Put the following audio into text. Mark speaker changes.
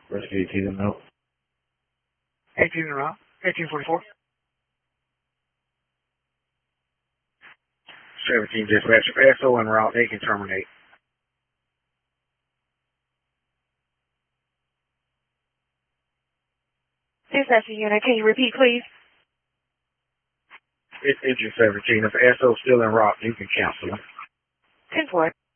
Speaker 1: Rest 18 and out.
Speaker 2: 18 and out. 1844.
Speaker 3: 17 dispatch. If SO en route, they can terminate.
Speaker 4: Dispatch unit, can you repeat, please?
Speaker 3: It's engine 17. If SO's still en route, you can cancel them.
Speaker 4: 10-4.